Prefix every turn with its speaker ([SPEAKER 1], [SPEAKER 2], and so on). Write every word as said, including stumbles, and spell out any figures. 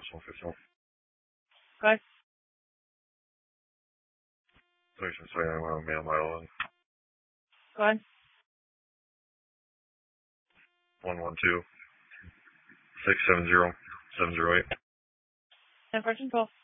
[SPEAKER 1] That's one fifty-one.
[SPEAKER 2] Go ahead.
[SPEAKER 1] thirty-seven seventy-nine, mail mile
[SPEAKER 2] Go ahead.
[SPEAKER 1] one one two, six seven zero, seven zero eight.
[SPEAKER 2] ten fourteen twelve.